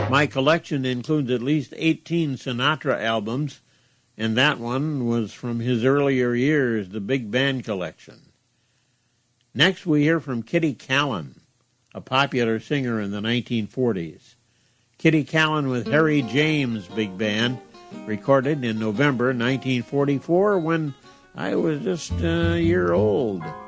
My collection includes at least 18 Sinatra albums, and that one was from his earlier years, the Big Band Collection. Next, we hear from Kitty Kallen, a popular singer in the 1940s. Kitty Kallen with Harry James Big Band, recorded in November 1944 when I was just a year old.